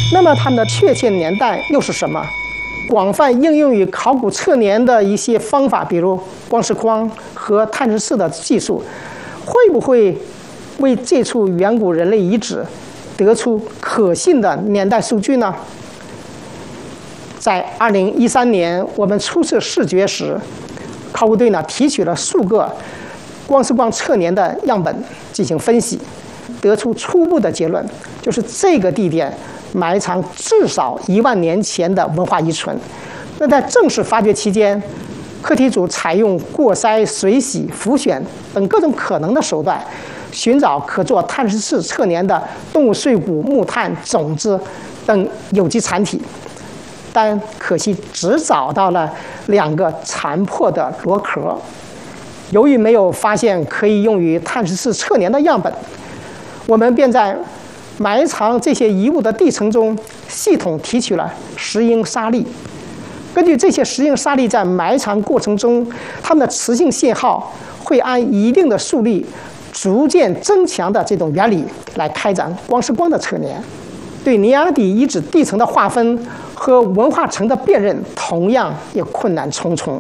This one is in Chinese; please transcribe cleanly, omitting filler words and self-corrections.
那么它们的确切年代又是什么？广泛应用于考古测年的一些方法，比如光石框和碳十四的技术，会不会为这处远古人类遗址得出可信的年代数据呢？在2013年，我们初次视觉时，考古队提取了数个光石框测年的样本进行分析，得出初步的结论，就是这个地点埋藏至少1万年前的文化遗存。那在正式发掘期间，课题组采用过筛、水洗、浮选等各种可能的手段，寻找可做碳十四测年的动物碎骨、木炭、种子等有机残体，但可惜只找到了2个残破的螺壳。由于没有发现可以用于碳十四测年的样本，我们便在埋藏这些遗物的地层中系统提取了石英沙粒。根据这些石英沙粒在埋藏过程中，它们的磁性信号会按一定的速率逐渐增强的这种原理来开展光石框的测年。对尼亚底遗址地层的划分和文化层的辨认，同样也困难重重。